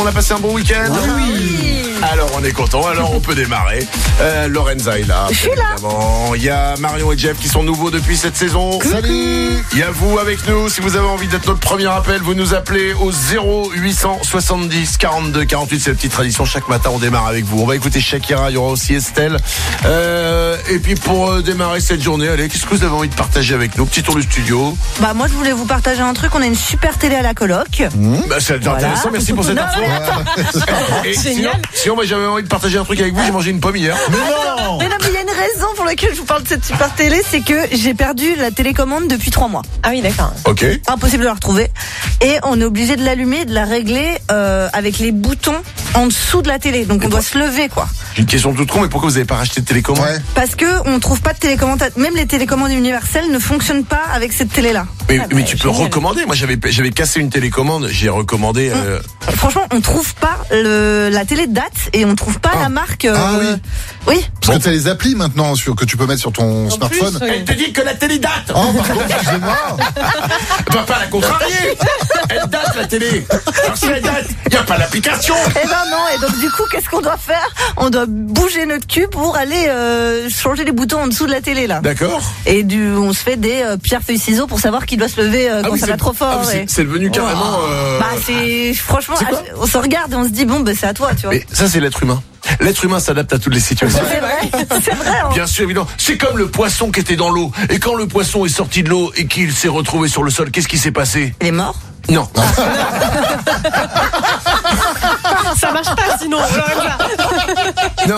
On a passé un bon week-end. Oui. Alors on est content, alors on peut démarrer. Lorenza est là. Je suis là. Évidemment. Il y a Marion et Jeff qui sont nouveaux depuis cette saison. Salut. Il y a vous avec nous. Si vous avez envie d'être notre premier appel, vous nous appelez au 0870 42 48. C'est la petite tradition. Chaque matin on démarre avec vous. On va écouter Shakira, il y aura aussi Estelle. Et puis pour démarrer cette journée, allez, qu'est-ce que vous avez envie de partager avec nous? Petit tour du studio. Bah moi je voulais vous partager un truc. On a une super télé à la coloc. Bah, c'est intéressant, merci pour cette Non, info. mais attends. Et Génial. sinon, moi j'avais envie de partager un truc avec vous, j'ai mangé une pomme hier. Mais non, mais il y a une raison pour laquelle je vous parle de cette super télé, c'est que j'ai perdu la télécommande depuis 3 mois. Ah oui, d'accord. Ok. Impossible de la retrouver. Et on est obligé de l'allumer et de la régler avec les boutons en dessous de la télé. Donc on doit se lever, quoi. J'ai une question toute con, mais pourquoi vous n'avez pas racheté de télécommande? Parce que on trouve pas de télécommande. Même les télécommandes universelles ne fonctionnent pas avec cette télé-là. Mais tu peux recommander. Moi j'avais cassé une télécommande, j'ai recommandé. Franchement, on trouve pas la télé de date et on trouve pas la marque. Ah oui. Oui. Parce que t'as les applis maintenant que tu peux mettre sur ton smartphone. Elle te dit que la télé date. Oh pardon, excusez-moi. Va pas la contrarier. Elle date la télé. Alors si elle date, il n'y a pas l'application. Eh ben non, et donc du coup, qu'est-ce qu'on doit faire? On doit bouger notre cul pour aller changer les boutons en dessous de la télé là. D'accord. Et on se fait des pierres feuilles ciseaux pour savoir qui doit se lever quand ça va trop fort. C'est devenu carrément. Bah c'est franchement, on se regarde et on se dit bon, c'est à toi, tu vois. Mais ça c'est l'être humain. L'être humain s'adapte à toutes les situations. C'est vrai, c'est vrai. Bien sûr, évidemment. C'est comme le poisson qui était dans l'eau. Et quand le poisson est sorti de l'eau et qu'il s'est retrouvé sur le sol, qu'est-ce qui s'est passé? Il est mort. Non. Ça marche pas sinon. Non.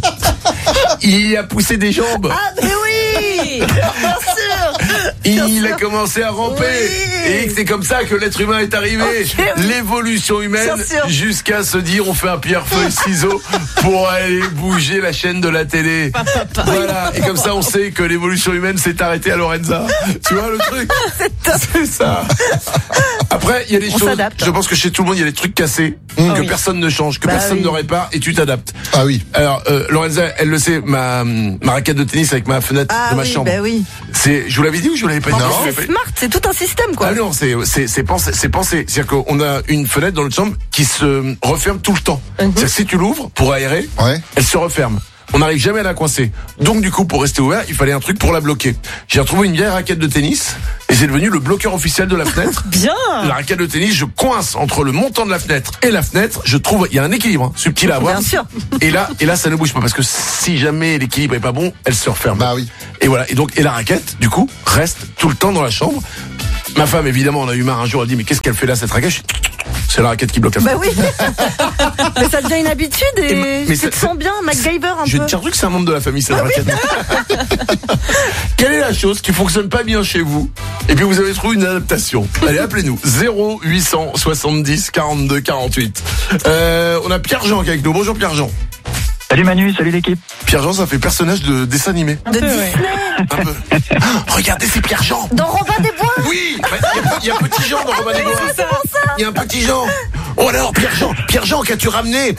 Il a poussé des jambes. Ah mais oui, bien sûr. Il a commencé à ramper. Oui. Et c'est comme ça que l'être humain est arrivé. Ok, oui. L'évolution humaine Bien sûr. jusqu'à se dire on fait un pierre-feuille-ciseau pour aller bouger la chaîne de la télé. Voilà. Et comme ça on sait que l'évolution humaine s'est arrêtée à Lorenza. Tu vois le truc? C'est ça. Après, il y a des choses. S'adapte. Je pense que chez tout le monde, il y a des trucs cassés que personne ne change, que personne ne répare, et tu t'adaptes. Ah oui. Alors, Lorenza, elle le sait, ma raquette de tennis avec ma fenêtre de ma chambre. Bah oui. Je vous l'avais dit ou je vous l'avais pas dit? En Non. plus, c'est smart, c'est tout un système quoi. Ah non, c'est pensé. C'est-à-dire qu'on a une fenêtre dans notre chambre qui se referme tout le temps. C'est-à-dire que si tu l'ouvres pour aérer, elle se referme. On n'arrive jamais à la coincer. Donc du coup, pour rester ouvert, il fallait un truc pour la bloquer. J'ai retrouvé une vieille raquette de tennis et c'est devenu le bloqueur officiel de la fenêtre. Bien. La raquette de tennis, je coince entre le montant de la fenêtre et la fenêtre. Je trouve, il y a un équilibre subtil à avoir. Bien sûr. Et là, ça ne bouge pas parce que si jamais l'équilibre est pas bon, elle se referme. Bah oui. Et voilà. Et la raquette, du coup, reste tout le temps dans la chambre. Ma femme, évidemment, on a eu marre un jour. Elle dit mais qu'est-ce qu'elle fait là cette raquette? C'est la raquette qui bloque la Bah fenêtre. oui. Mais ça devient une habitude et mais tu te sens bien, MacGyver un Je peu. tiens que c'est un membre de la famille, cette raquette. Quelle est la chose qui fonctionne pas bien chez vous et puis vous avez trouvé une adaptation? Allez, appelez-nous 0870 42 48. On a Pierre-Jean qui est avec nous. Bonjour Pierre-Jean. Salut Manu, salut l'équipe. Pierre-Jean, ça fait personnage de dessin animé. De Disney. Un peu. Regardez, c'est Pierre-Jean. Dans Robin des Bois. Oui, il y a un petit Jean dans Robin des Bois. C'est pour ça. Il y a un petit Jean. Oh alors, Pierre-Jean, qu'as-tu ramené?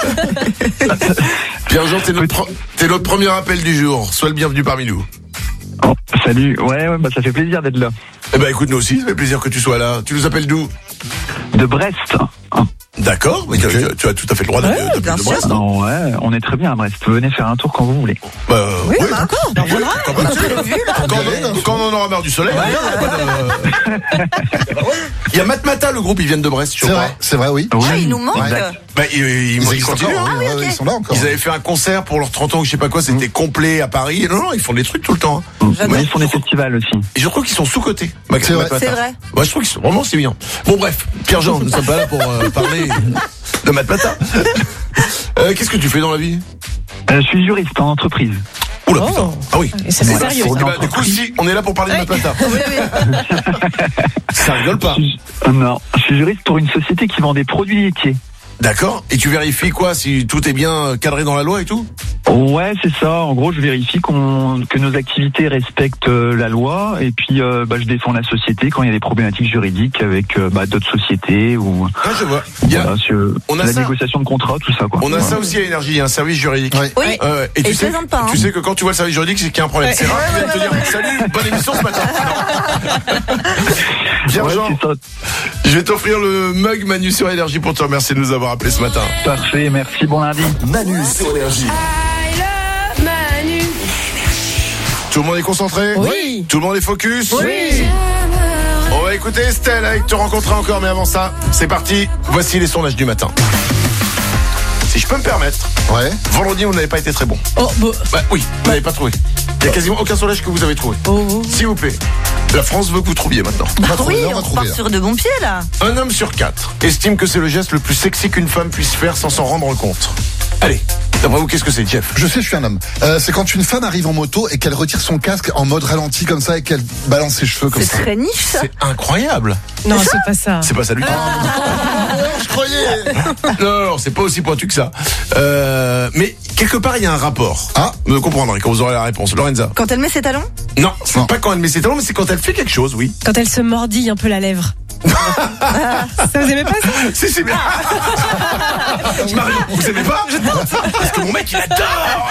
Pierre-Jean, t'es notre premier appel du jour. Sois le bienvenu parmi nous. Oh, salut, ouais, bah ça fait plaisir d'être là. Eh ben écoute, nous aussi, ça fait plaisir que tu sois là. Tu nous appelles d'où? De Brest. D'accord, mais tu as tout à fait le droit d'appeler bien de sûr. Brest. Non, ouais, on est très bien à Brest. Venez faire un tour quand vous voulez. Oui, bah encore. Quand on en aura marre du soleil. Il y a Matmata, le groupe, ils viennent de Brest, je crois. C'est vrai, oui. Ah, il nous manque. Exact. Bah, ils continuent. encore, Hein. oui, ils sont là encore. Ils avaient fait un concert pour leurs 30 ans ou je sais pas quoi, c'était complet à Paris. Non, ils font des trucs tout le temps. Hein. Ils font des festivals aussi. Et je trouve qu'ils sont sous-cotés. C'est vrai. C'est vrai. Moi, je trouve qu'ils sont vraiment c'est bien. Bon, bref, Pierre-Jean, nous ne sommes pas là pour parler de Matmata. Qu'est-ce que tu fais dans la vie? Je suis juriste en entreprise. Oula, putain. Ah oui. C'est sérieux. Eh ben, du coup, si, on est là pour parler de Matmata. Ça rigole pas. Non, je suis juriste pour une société qui vend des produits laitiers. D'accord. Et tu vérifies quoi? Si tout est bien cadré dans la loi et tout? Ouais, c'est ça. En gros, je vérifie que nos activités respectent la loi, et puis je défends la société quand il y a des problématiques juridiques avec d'autres sociétés ou je vois. On a la négociation de contrat, tout ça, quoi. On a ça aussi à Énergie, il y a un service juridique. Oui. Et tu sais que quand tu vois le service juridique, c'est qu'il y a un problème. C'est rare qu'ils viennent te dire salut, bonne émission ce matin. Bien, Jean. Je vais t'offrir le mug Manu sur Énergie pour te remercier de nous avoir appelé ce matin. Parfait, merci, bon lundi. Manu sur Énergie. Manu. Tout le monde est concentré? Oui. Tout le monde est focus? Oui. On va écouter Estelle avec Te rencontrer encore, mais avant ça, c'est parti. Voici les sondages du matin. Si je peux me permettre, vendredi, vous n'avez pas été très bon. Oui, vous n'avez pas trouvé. Il n'y a quasiment aucun sondage que vous avez trouvé. S'il vous plaît, la France veut que vous trouviez maintenant. On part sur de bons pieds, là. Un homme sur 4 estime que c'est le geste le plus sexy qu'une femme puisse faire sans s'en rendre compte. Allez, d'après vous, qu'est-ce que c'est, Jeff? Je sais, je suis un homme. C'est quand une femme arrive en moto et qu'elle retire son casque en mode ralenti comme ça et qu'elle balance ses cheveux comme ça. C'est très niche, ça. C'est incroyable. Non, c'est pas ça. C'est pas ça du tout. Je croyais. Non, c'est pas aussi pointu que ça. Mais quelque part, il y a un rapport. Vous comprendrez quand vous aurez la réponse. Lorenza. Quand elle met ses talons? Non, c'est pas quand elle met ses talons, mais c'est quand elle fait quelque chose, oui. Quand elle se mordille un peu la lèvre. Ça vous aimez pas ça? C'est bien. Marie, vous aimez pas? Parce que mon mec il adore.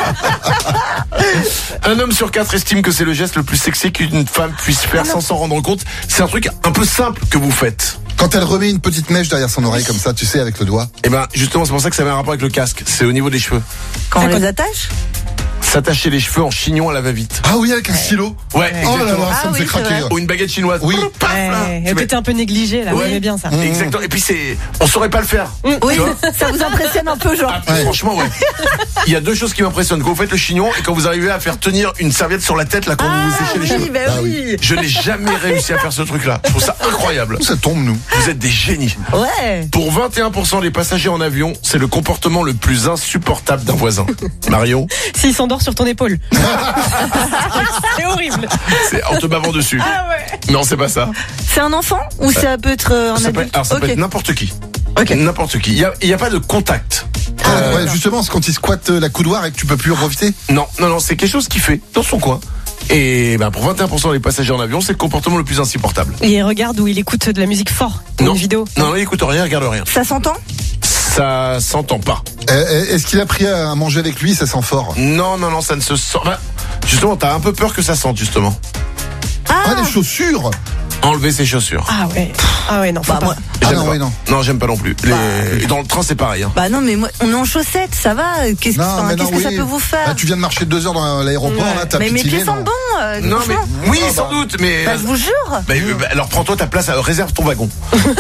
Un homme sur 4 estime que c'est le geste le plus sexy qu'une femme puisse faire sans s'en rendre compte. C'est un truc un peu simple que vous faites. Quand elle remet une petite mèche derrière son oreille comme ça, tu sais, avec le doigt. Et ben justement, c'est pour ça que ça avait un rapport avec le casque. C'est au niveau des cheveux. Quand on les attache? S'attacher les cheveux en chignon à la va-vite. Ah oui, avec un stylo. Ouais, oh là là, exactement. ça me fait craquer. Ou une baguette chinoise. Oui. C'était un peu négligé, là. Vous aimez bien ça. Exactement. Et puis on saurait pas le faire. Oui, ça vous impressionne un peu, genre. Franchement, ouais. Il y a deux choses qui m'impressionnent. Quand vous faites le chignon et quand vous arrivez à faire tenir une serviette sur la tête, là, quand vous séchez les cheveux. Oui. Je n'ai jamais réussi à faire ce truc-là. Je trouve ça incroyable. Ça tombe, nous. Vous êtes des génies. Ouais. Pour 21% des passagers en avion, c'est le comportement le plus insupportable d'un voisin. Marion? S'il s'endort sur ton épaule. C'est horrible. En te bavant dessus. Ah ouais. Non, c'est pas ça. C'est un enfant ou ça peut être un adulte? Ça peut être n'importe qui. N'importe qui. Il y a pas de contact. Ouais, justement, c'est quand il squatte la coudoir et que tu peux plus en profiter. Non, c'est quelque chose qu'il fait dans son coin. Et pour 21% des passagers en avion, c'est le comportement le plus insupportable. Il regarde ou il écoute de la musique fort. Une vidéo. Non, il écoute rien, il regarde rien. Ça s'entend? Ça s'entend pas. Est-ce qu'il a pris à manger avec lui? Ça sent fort. Non, ça ne se sent. Justement, t'as un peu peur que ça sente, justement. Ah, les chaussures. Enlever ses chaussures. Ah ouais, non, faut pas. Non, j'aime pas non plus. Et dans le train, c'est pareil. Hein. Non, mais moi, on est en chaussettes, ça va. Qu'est-ce que ça peut vous faire? Tu viens de marcher 2 heures dans l'aéroport, là, t'as mais mes pieds sentent bon. Non, mais oui, sans doute, mais. Je vous jure. Alors prends-toi ta place, réserve ton wagon.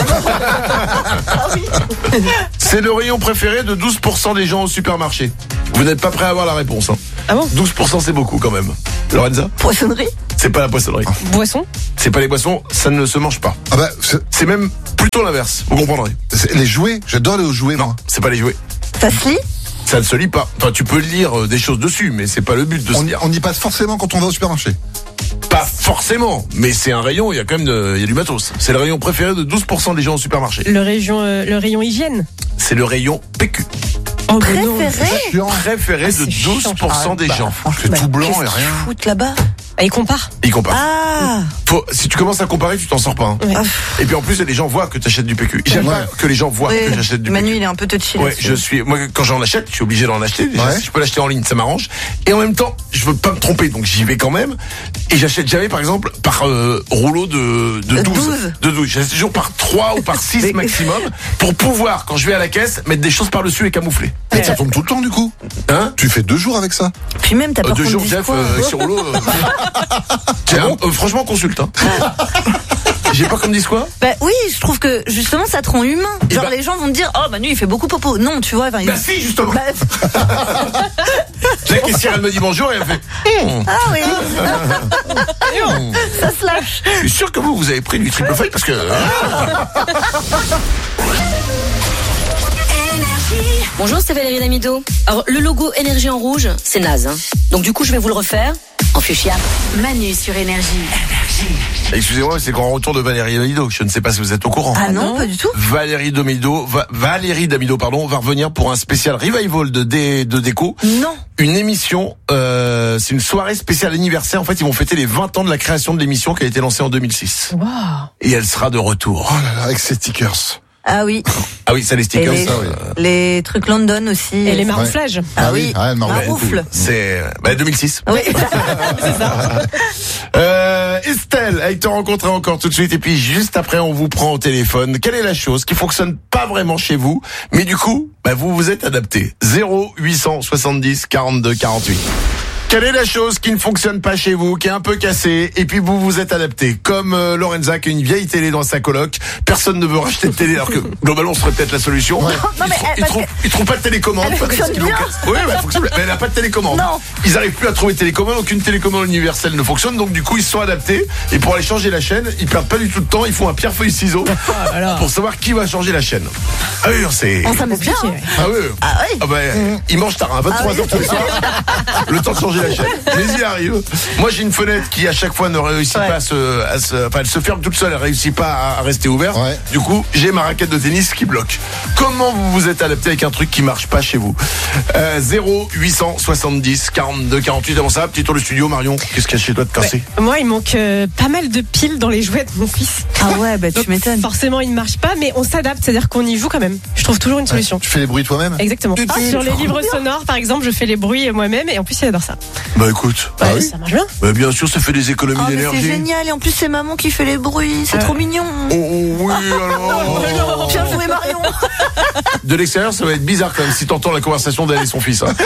C'est le rayon préféré de 12% des gens au supermarché. Vous n'êtes pas prêt à avoir la réponse. Hein. Ah bon? 12%, c'est beaucoup quand même. Lorenza? Poissonnerie? C'est pas la poissonnerie. Boisson? C'est pas les boissons, ça ne se mange pas. C'est même plutôt l'inverse, vous comprendrez. Les jouets, j'adore les jouets. Non, c'est pas les jouets. Ça se lit? Ça ne se lit pas. Enfin, tu peux lire des choses dessus, mais c'est pas le but de se lire. On y passe forcément quand on va au supermarché. Pas forcément, mais c'est un rayon, il y a quand même il y a du matos. C'est le rayon préféré de 12% des gens au supermarché. Le rayon hygiène? C'est le rayon PQ. Préféré de 12% des gens. C'est tout blanc et rien. Foutre là-bas. Il compare. Si tu commences à comparer, tu t'en sors pas. Hein. Ouais. Et puis en plus, les gens voient que tu achètes du PQ. J'aime pas que les gens voient que j'achète du PQ. Manu, il est un peu touchy. Ouais, moi, quand j'en achète, je suis obligé d'en acheter. Déjà, si je peux l'acheter en ligne, ça m'arrange. Et en même temps, je veux pas me tromper, donc j'y vais quand même. Et j'achète jamais, par exemple, par rouleau de 12. J'achète toujours par 3 ou par 6 maximum pour pouvoir, quand je vais à la caisse, mettre des choses par-dessus et camoufler. Mais ça tombe tout le temps, du coup. Hein? Tu fais 2 jours avec ça? Puis même, t'as pas 2 jours, Jeff, sur rouleau. Franchement, consulte. Hein. J'ai pas comme dis quoi? Oui, je trouve que justement ça te rend humain. Genre les gens vont te dire Manu il fait beaucoup popo. Non, tu vois. Si, justement. La caissière elle me dit bonjour et elle fait. Ah oui. Ça se lâche. Je suis sûr que vous avez pris du triple feuille parce que. Bonjour, c'est Valérie Damido. Alors, le logo énergie en rouge, c'est naze. Hein. Donc du coup, je vais vous le refaire en fuchsia. Manu sur Énergie. Excusez-moi, c'est grand retour de Valérie Damido. Je ne sais pas si vous êtes au courant. Ah non, pas du tout. Valérie Damido va revenir pour un spécial revival de déco. Non. Une émission, c'est une soirée spéciale anniversaire. En fait, ils vont fêter les 20 ans de la création de l'émission qui a été lancée en 2006. Wow. Et elle sera de retour. Oh là là, avec ses stickers. Ah oui. Ah oui, ça les stickers. Et ça, oui. les trucs London aussi. Et les marouflages. Ah oui. Ah, Maroufle. C'est 2006. Oui. C'est ça. Estelle, elle te rencontrer encore tout de suite et puis juste après on vous prend au téléphone. Quelle est la chose qui fonctionne pas vraiment chez vous, mais du coup, vous vous êtes adapté. 0870 42 48. Quelle est la chose qui ne fonctionne pas chez vous, qui est un peu cassée, et puis vous vous êtes adapté? Comme Lorenza qui a une vieille télé dans sa coloc, personne ne veut racheter de télé alors que globalement ce serait peut-être la solution. Ouais. Ils trouvent pas de télécommande. Elle fonctionne bien. Oui, elle fonctionne, mais elle n'a pas de télécommande. Non. Ils arrivent plus à trouver de télécommande, aucune télécommande universelle ne fonctionne, donc du coup ils se sont adaptés, et pour aller changer la chaîne, ils perdent pas du tout de temps, ils font un pierre-feuille-ciseau pour savoir qui va changer la chaîne. Ah oui, c'est... On s'amuse bien. Hein. Ah oui. Ah oui. Ah ils mangent tard, à 23h tous les soirs. Le temps de changer la chaîne. Mais ils y arrivent. Moi, j'ai une fenêtre qui, à chaque fois, ne réussit pas enfin, elle se ferme toute seule, elle réussit pas à rester ouverte. Ouais. Du coup, j'ai ma raquette de tennis qui bloque. Comment vous vous êtes adapté avec un truc qui marche pas chez vous? 0870 42 48. Avant ça, petit tour du studio, Marion. Qu'est-ce qu'il y a chez toi de cassé? Moi, il manque pas mal de piles dans les jouets de mon fils. Ah ouais, tu Donc, m'étonnes. forcément, il ne marche pas, mais on s'adapte, c'est-à-dire qu'on y joue quand même. Je trouve toujours une solution. Tu fais les bruits toi-même? Exactement. Sur les livres sonores, par exemple, je fais les bruits moi-même et en plus, il adore ça. Écoute. Ouais, ça marche bien. Bien sûr, ça fait des économies Oh, mais d'énergie. c'est génial. Et en plus, c'est maman qui fait les bruits. C'est trop mignon. Oh oui, alors. Bien joué, Marion. De l'extérieur, ça va être bizarre quand même si t'entends la conversation d'elle et son fils. Hein.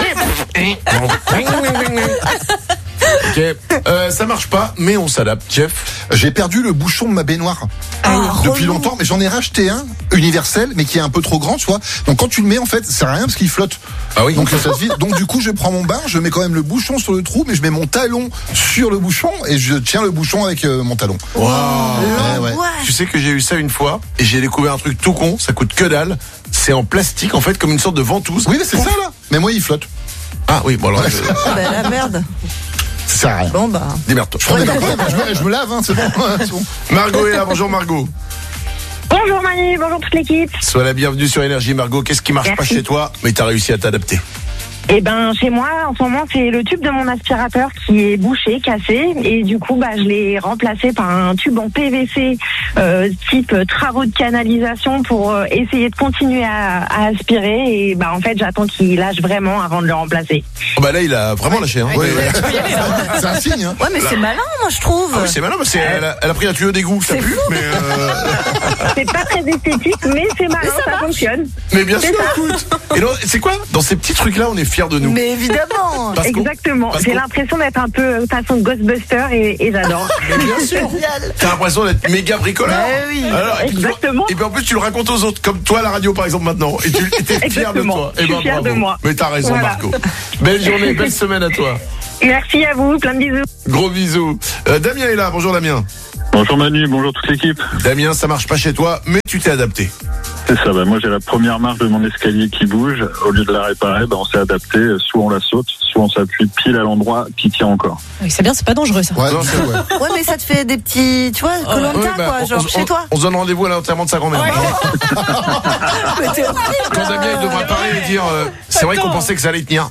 Ok, ça marche pas, mais on s'adapte. Jeff, j'ai perdu le bouchon de ma baignoire depuis longtemps, mais j'en ai racheté un universel, mais qui est un peu trop grand, tu vois. Donc quand tu le mets, en fait, ça sert à rien parce qu'il flotte. Ah oui. Donc ça se vide. Donc du coup, je prends mon bain, je mets quand même le bouchon sur le trou, mais je mets mon talon sur le bouchon et je tiens le bouchon avec mon talon. Wow. Ouais. Tu sais que j'ai eu ça une fois et j'ai découvert un truc tout con, ça coûte que dalle. C'est en plastique en fait, comme une sorte de ventouse. Oui, mais c'est ça là. Mais moi, il flotte. Ah oui, bon alors. La merde. Ça sert à rien. Bon Démerde-toi. Je me lave, hein, c'est bon. Margot est là, bonjour Margot. Bonjour Manu, bonjour toute l'équipe. Sois la bienvenue sur Énergie Margot. Qu'est-ce qui marche pas chez toi, mais t'as réussi à t'adapter? Eh ben chez moi en ce moment c'est le tube de mon aspirateur qui est bouché, cassé et du coup je l'ai remplacé par un tube en PVC type travaux de canalisation pour essayer de continuer à aspirer et en fait j'attends qu'il lâche vraiment avant de le remplacer. Là il a vraiment lâché hein. Ouais. C'est un signe hein. Ouais mais c'est malin moi je trouve. Ah oui, c'est malin parce qu'elle a pris un tuyau d'égout, ça pue mais C'est pas très esthétique mais c'est malin, ça fonctionne. Mais bien sûr, écoute. Et non, c'est quoi? Dans ces petits trucs là, on est fiers de nous. Mais évidemment. Exactement. J'ai l'impression d'être un peu façon Ghostbuster et j'adore. Bien sûr. T'as l'impression d'être méga bricoleur. Oui. Alors, exactement. Et puis en plus tu le racontes aux autres, comme toi à la radio par exemple maintenant. Et tu étais fier de toi. Je suis fier de moi. Mais t'as raison Marco. Belle journée, belle semaine à toi. Merci à vous, plein de bisous. Gros bisous. Damien est là, bonjour Damien. Bonjour Manu, bonjour toute l'équipe. Damien, ça marche pas chez toi, mais tu t'es adapté. C'est ça, moi j'ai la première marche de mon escalier qui bouge. Au lieu de la réparer, on s'est adapté. Soit on la saute, soit on s'appuie pile à l'endroit qui tient encore. Oui, c'est bien, c'est pas dangereux ça. Ouais, Ouais mais ça te fait des petits, tu vois, Koh-Lanta quoi, genre chez toi. On se donne rendez-vous à l'enterrement de sa grand-mère. Quand Damien il devra parler et dire c'est vrai qu'on pensait que ça allait tenir.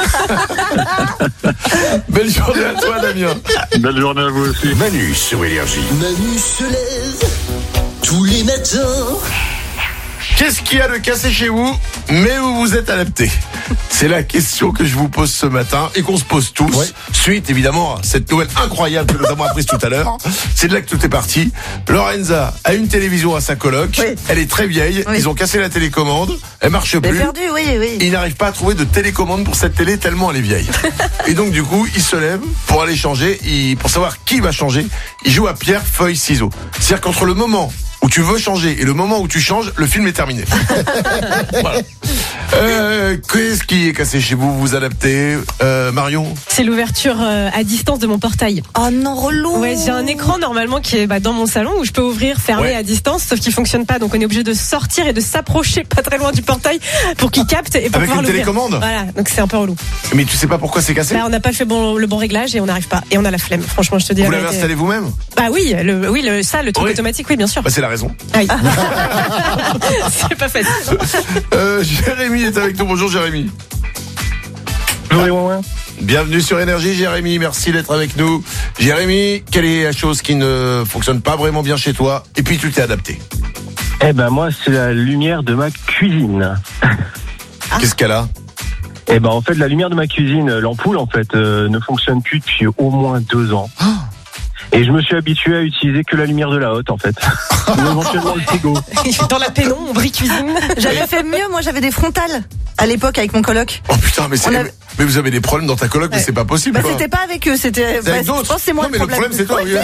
Belle journée à toi Damien. Belle journée à vous aussi. Manu sur Énergie. Manu se lève tous les matins. Qu'est-ce qu'il y a de cassé chez vous, mais vous vous êtes adapté? C'est la question que je vous pose ce matin et qu'on se pose tous. Ouais. Suite, évidemment, à cette nouvelle incroyable que nous avons apprise tout à l'heure. C'est de là que tout est parti. Lorenza a une télévision à sa coloc. Oui. Elle est très vieille. Oui. Ils ont cassé la télécommande. Elle marche plus. Perdu, oui. Et ils n'arrivent pas à trouver de télécommande pour cette télé tellement elle est vieille. Et donc, du coup, ils se lèvent pour aller changer. Pour savoir qui va changer, ils jouent à pierre, feuille, ciseaux. C'est-à-dire qu'entre le moment où tu veux changer et le moment où tu changes, le film est terminé. Voilà. Qu'est-ce qui est cassé chez vous? Vous adaptez, Marion? C'est l'ouverture à distance de mon portail. Oh non, relou. Ouais, j'ai un écran normalement qui est dans mon salon où je peux ouvrir, fermer à distance, sauf qu'il fonctionne pas. Donc on est obligé de sortir et de s'approcher pas très loin du portail pour qu'il capte et pour avec pouvoir une l'ouvrir. télécommande. Voilà, donc c'est un peu relou. Mais tu sais pas pourquoi c'est cassé? On n'a pas fait le bon réglage et on n'arrive pas. Et on a la flemme. Franchement, je te dis. Vous l'avez installé vous-même? Bah oui, le truc automatique, oui, bien sûr. Bah c'est la raison. Ah oui. C'est pas facile. Jérémy est avec nous. Bonjour Jérémy. Bonjour. Bienvenue sur Énergie, Jérémy. Merci d'être avec nous. Jérémy, quelle est la chose qui ne fonctionne pas vraiment bien chez toi et puis tu t'es adapté? Eh ben moi, c'est la lumière de ma cuisine. Qu'est-ce qu'elle a? Eh ben en fait, la lumière de ma cuisine, l'ampoule en fait, ne fonctionne plus depuis au moins 2 ans. Et je me suis habitué à utiliser que la lumière de la hotte en fait. Ou éventuellement le frigo. Dans la pénombre, cuisine. J'avais fait mieux, moi j'avais des frontales à l'époque avec mon coloc. Oh putain, mais vous avez des problèmes dans ta coloc, mais c'est pas possible. Bah, c'était pas avec eux, c'était avec d'autres. Je pense que c'est moi non, mais le problème c'est toi. Oui.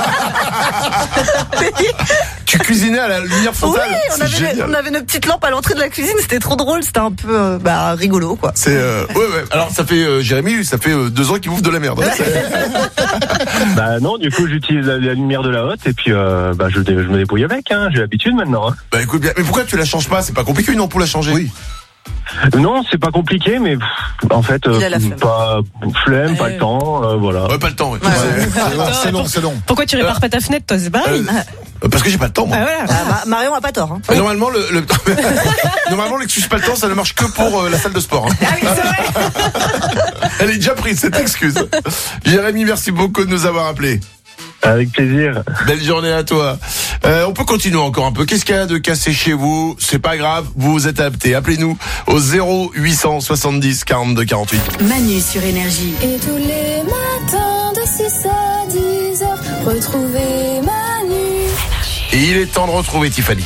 Tu cuisinais à la lumière frontale. Oui, on avait nos petites lampes à l'entrée de la cuisine, c'était trop drôle, c'était un peu rigolo quoi. C'est ouais. Alors ça fait Jérémy, ça fait 2 ans qu'il bouffe de la merde. Bah non, du coup j'utilise la lumière de la hotte et puis je me débrouille avec, hein, j'ai l'habitude maintenant. Hein. Bah écoute bien, mais pourquoi tu la changes pas? C'est pas compliqué une ampoule à changer? Oui. Non, c'est pas compliqué, mais en fait, pas flemme, pas le temps, voilà. Ouais, pas le temps. Ouais. C'est long. Pourquoi tu répares pas ta fenêtre, toi? C'est pareil. Parce que j'ai pas le temps, moi. Marion a pas tort. Hein. Normalement, normalement, l'excuse pas le temps, ça ne marche que pour la salle de sport. Hein. Ah oui, c'est vrai. Elle est déjà prise, cette excuse. Jérémy, merci beaucoup de nous avoir appelés. Avec plaisir. Belle journée à toi. On peut continuer encore un peu. Qu'est-ce qu'il y a de cassé chez vous? C'est pas grave, vous vous êtes adaptés. Appelez-nous au 0800 70 42 48. Manu sur Énergie. Et tous les matins de 6 à 10 heures, retrouvez Manu. Et il est temps de retrouver Tiffany.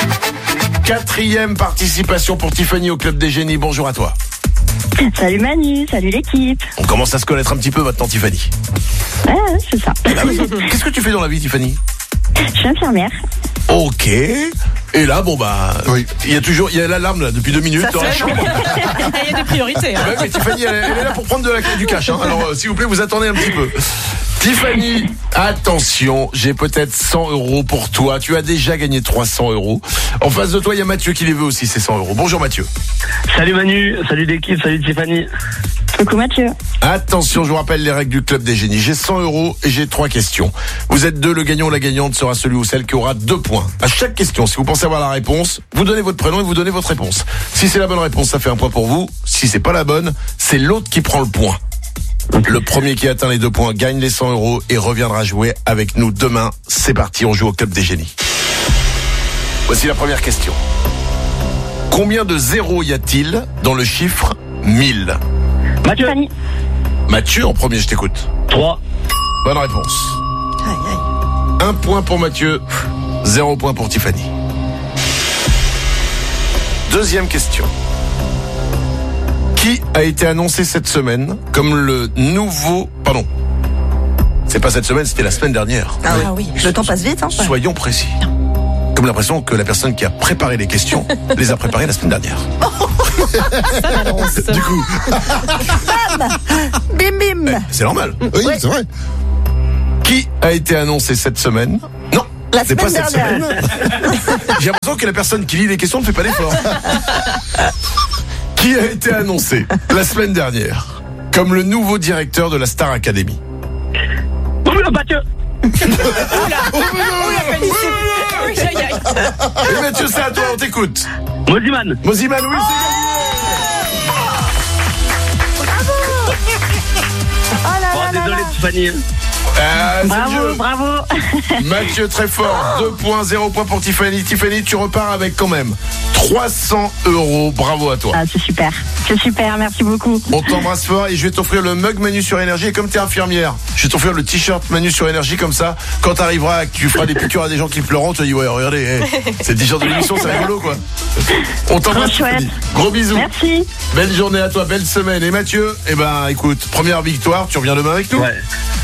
4e participation pour Tiffany au Club des Génies. Bonjour à toi. Salut Manu, salut l'équipe. On commence à se connaître un petit peu maintenant, Tiffany. Ouais, c'est ça. Qu'est-ce que tu fais dans la vie, Tiffany? Je suis infirmière. Ok. Et là, oui. Il y a l'alarme là depuis 2 minutes dans la chambre. Il y a des priorités. Ouais, mais Tiffany, elle est là pour prendre du cash. Hein. Alors, s'il vous plaît, vous attendez un petit peu. Tiffany, attention, j'ai peut-être 100 € pour toi. Tu as déjà gagné 300 €. En face de toi, il y a Mathieu qui les veut aussi, ces 100 €. Bonjour Mathieu. Salut Manu, salut l'équipe, salut Tiffany. Coucou Mathieu. Attention, je vous rappelle les règles du Club des Génies. J'ai 100 € et j'ai 3 questions. Vous êtes 2, le gagnant ou la gagnante sera celui ou celle qui aura 2 points. À chaque question, si vous pensez avoir la réponse, vous donnez votre prénom et vous donnez votre réponse. Si c'est la bonne réponse, ça fait 1 point pour vous. Si c'est pas la bonne, c'est l'autre qui prend le point. Le premier qui atteint les 2 points gagne les 100 € et reviendra jouer avec nous demain. C'est parti, on joue au Club des Génies. Voici la première question. Combien de zéros y a-t-il dans le chiffre 1000? Mathieu. Mathieu en premier, je t'écoute. 3. Bonne réponse. 1 point pour Mathieu, 0 point pour Tiffany. Deuxième question. Qui a été annoncé cette semaine comme le nouveau... Pardon. C'est pas cette semaine, c'était la semaine dernière. Ah oui. Le temps passe vite. Hein. Soyons précis. Comme l'impression que la personne qui a préparé les questions les a préparées la semaine dernière. Du coup... Bim bim. C'est normal. Oui, c'est vrai. Qui a été annoncé cette semaine? Non. La c'est semaine pas cette dernière. semaine. J'ai l'impression que la personne qui lit les questions ne fait pas d'effort. Qui a été annoncé la semaine dernière comme le nouveau directeur de la Star Academy? Mathieu. Et Mathieu, c'est à toi, on t'écoute. Moziman, oui, c'est gagné. Bravo. Désolé Tiffany. Bravo. Mathieu, très fort. 2 points, 0 points pour Tiffany. Tiffany, tu repars avec quand même 300 €. Bravo à toi. Ah, c'est super, merci beaucoup. On t'embrasse fort et je vais t'offrir le mug Manu sur Énergie. Et comme t'es infirmière, je vais t'offrir le t-shirt Manu sur Énergie. Comme ça, quand t'arriverras, que tu feras des piqûres à des gens qui pleurent, tu te dis ouais, regardez, c'est le t-shirt de l'émission, c'est rigolo quoi. On t'embrasse. Gros bisous. Merci. Belle journée à toi, belle semaine. Et Mathieu, écoute, première victoire, tu reviens demain avec nous? Ouais.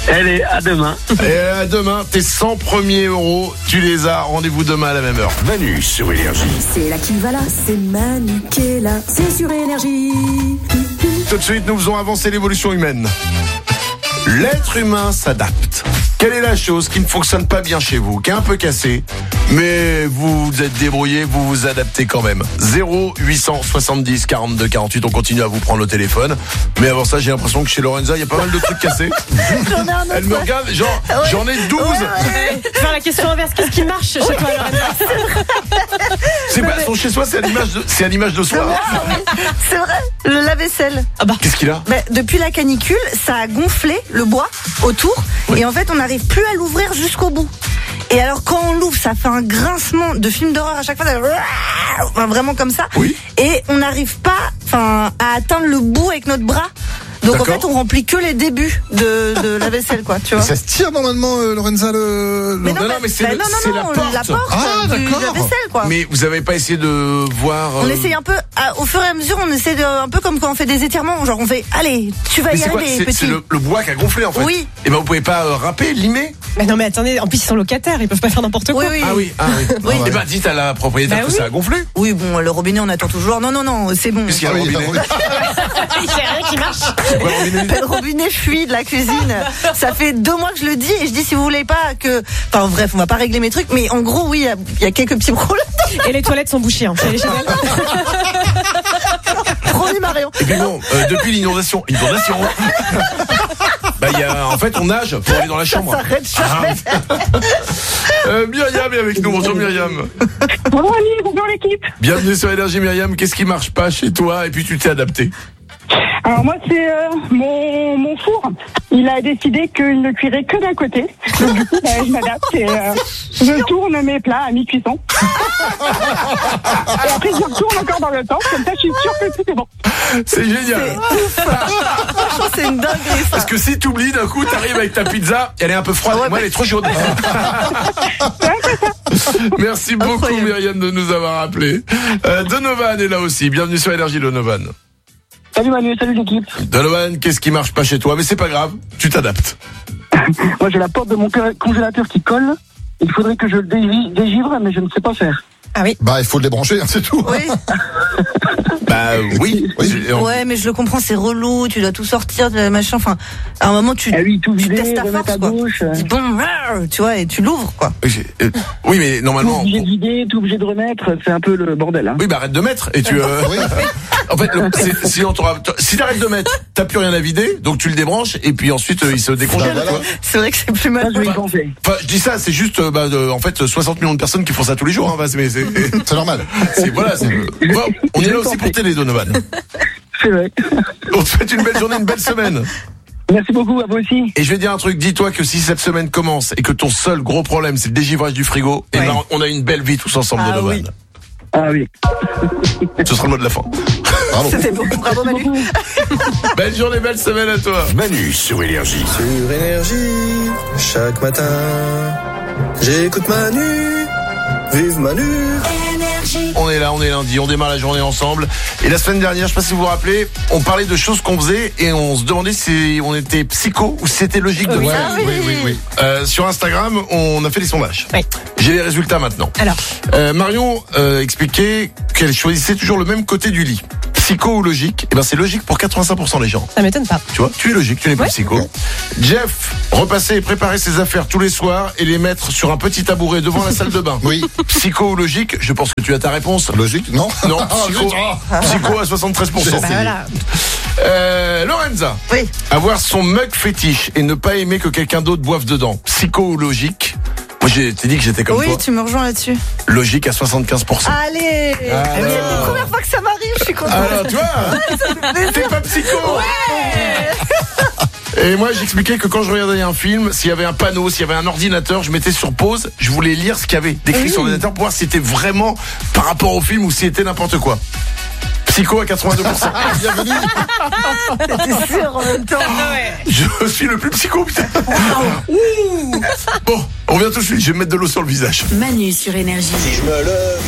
Allez, à demain. Et à demain, tes 100 premiers euros, tu les as. Rendez-vous demain à la même heure. Manu sur Énergie. C'est là qui va là, c'est Manu qui est là, c'est sur Énergie. Tout de suite, nous faisons avancer l'évolution humaine. L'être humain s'adapte. Quelle est la chose qui ne fonctionne pas bien chez vous, qui est un peu cassée, mais vous vous êtes débrouillé, vous vous adaptez quand même. 0870 42 48, on continue à vous prendre le téléphone. Mais avant ça, j'ai l'impression que chez Lorenza, il y a pas mal de trucs cassés. Elle me regarde, genre, j'en ai 12. Faire la question inverse, qu'est-ce qui marche chez toi, Lorenza? C'est pas son chez soi, c'est à l'image de soi. C'est vrai, le lave-vaisselle. Qu'est-ce qu'il a? Depuis la canicule, ça a gonflé le bois autour, et en fait, on n'arrive plus à l'ouvrir jusqu'au bout. Et alors quand on l'ouvre, ça fait un grincement de film d'horreur à chaque fois, vraiment comme ça. Oui. Et on n'arrive pas, à atteindre le bout avec notre bras. Donc en fait, on remplit que les débuts de la vaisselle, quoi. Tu vois. Ça se tire normalement, Lorenza, Mais non, mais c'est la porte. Du lave-vaisselle, quoi. Mais vous avez pas essayé de voir On essaye un peu, au fur et à mesure, on essaie un peu comme quand on fait des étirements, genre on fait, allez, tu vas y arriver, petit. C'est le bois qui a gonflé en fait. Oui. Et ben vous pouvez pas râper, limer. Mais non, mais attendez, en plus ils sont locataires, ils peuvent pas faire n'importe quoi. Oui. Ah oui. Oui. Et ben dites à la propriétaire que ça a gonflé. Oui, bon, le robinet on attend toujours. Non, c'est bon. Puisqu'il y a le robinet. Il fait rien qui marche. Le robinet fuit de la cuisine. Ça fait 2 mois que je le dis et je dis si vous voulez pas que... Enfin bref, on va pas régler mes trucs, mais en gros, oui, il y a quelques petits problèmes. Et les toilettes sont bouchées, hein. Chez elle. Promis, Marion. Et puis bon, depuis l'inondation, en fait, on nage pour aller dans la chambre. Ça s'arrête jamais. Myriam est avec nous. Bonjour Myriam. Bonjour Ali, bonjour l'équipe. Bienvenue sur Énergie Myriam. Qu'est-ce qui marche pas chez toi et puis tu t'es adapté? Alors moi c'est mon four. Il a décidé qu'il ne cuirait que d'un côté. Donc du coup je m'adapte et je tourne mes plats à mi-cuisson. Et après je retourne encore dans le temps. Comme ça je suis sûre que tout est bon. C'est génial. Franchement, c'est une dinguerie ça. Parce que si tu oublies d'un coup, t'arrives avec ta pizza, elle est un peu froide. Moi elle est trop chaude. Merci beaucoup Myriam de nous avoir appelé. Donovan est là aussi. Bienvenue sur Énergie Donovan. Salut Manu, salut l'équipe. Donovan, qu'est-ce qui marche pas chez toi? Mais c'est pas grave, tu t'adaptes. Moi j'ai la porte de mon congélateur qui colle. Il faudrait que je le dégivre, mais je ne sais pas faire. Ah oui. Il faut le débrancher, c'est tout. Oui. Oui. Ouais, mais je le comprends, c'est relou, tu dois tout sortir, machin, à un moment tu tout vider, testes ta force, à quoi. gauche. Tu dis, bon, tu vois, et tu l'ouvre, quoi. Oui, mais normalement... Tout obligé de vider, tout obligé de remettre, c'est un peu le bordel. Hein. Oui, arrête de mettre, et tu... En fait, si t'arrêtes de mettre, t'as plus rien à vider, donc tu le débranches, et puis ensuite, il se décongèle, quoi. C'est vrai que c'est plus mal. Je dis ça, c'est juste, en fait, 60 millions de personnes qui font ça tous les jours, hein, c'est normal. On est là aussi pour t'aider, Donovan. C'est vrai. On te souhaite une belle journée, une belle semaine. Merci beaucoup, à vous aussi. Et je vais dire un truc, dis-toi que si cette semaine commence et que ton seul gros problème c'est le dégivrage du frigo, et on a une belle vie tous ensemble, Donovan. Oui. Ah oui. Ce sera le mot de la fin. Bravo. C'était beau. Bravo Manu. Belle journée, belle semaine à toi. Manu sur Énergie. Sur Énergie, chaque matin, j'écoute Manu. Vive Manu. On est là, on est lundi, on démarre la journée ensemble. Et la semaine dernière, je sais pas si vous vous rappelez, on parlait de choses qu'on faisait et on se demandait si on était psycho ou si c'était logique de faire. Oui. Sur Instagram, on a fait des sondages. Oui. J'ai les résultats maintenant. Alors, Marion expliquait qu'elle choisissait toujours le même côté du lit. Psycho ou logique? Eh ben c'est logique pour 85% des gens. Ça m'étonne pas. Tu vois, tu es logique, tu n'es pas psycho. Jeff, repasser et préparer ses affaires tous les soirs et les mettre sur un petit tabouret devant la salle de bain. Oui. Psycho ou logique? Je pense que tu as ta réponse. Logique? Non. Non, psycho à 73%. Voilà. Lorenza. Oui. Avoir son mug fétiche et ne pas aimer que quelqu'un d'autre boive dedans. Psycho ou logique? Moi, t'ai dit que j'étais comme toi. Oui, tu me rejoins là-dessus. Logique à 75%. Allez. C'est la première fois que ça m'arrive, je suis contente. Alors, tu vois, t'es pas psycho. Ouais. Et moi, j'expliquais que quand je regardais un film, s'il y avait un panneau, s'il y avait un ordinateur, je mettais sur pause, je voulais lire ce qu'il y avait décrit sur l'ordinateur pour voir si c'était vraiment par rapport au film ou si c'était n'importe quoi. Psycho à 82%. Bienvenue. T'es sûr en même temps. Je suis le plus psycho, putain. Bon, on revient tout de suite, je vais me mettre de l'eau sur le visage. Manu sur Énergie. Si je me lève